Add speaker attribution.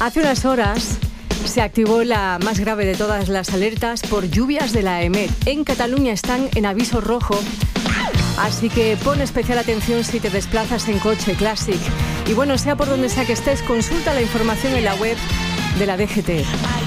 Speaker 1: Hace unas horas se activó la más grave de todas las alertas por lluvias de la EMET. En Cataluña están en aviso rojo, así que pon especial atención si te desplazas en coche Classic. Y bueno, sea por donde sea que estés, consulta la información en la web de la DGT.